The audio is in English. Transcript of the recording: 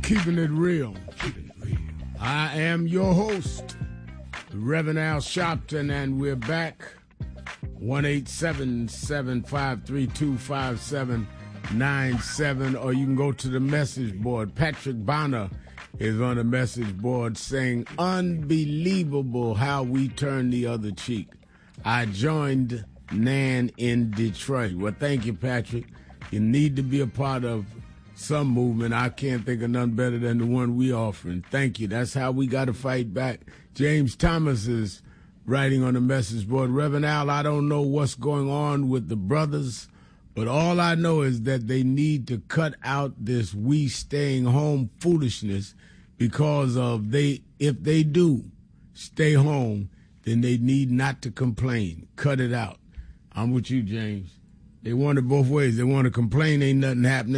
Keeping it real. I am your host, Reverend Al Sharpton, and we're back. 1-877-532-5797, or you can go to the message board. Patrick Bonner is on the message board saying, unbelievable how we turn the other cheek. I joined Nan in Detroit. Well, thank you, Patrick. You need to be a part of some movement. I can't think of none better than the one we offering. Thank you. That's how we got to fight back. James Thomas is writing on the message board. Reverend Al, I don't know what's going on with the brothers, but all I know is that they need to cut out this we staying home foolishness, because of if they do stay home, then they need not to complain. Cut it out. I'm with you, James. They want it both ways. They want to complain, ain't nothing happening.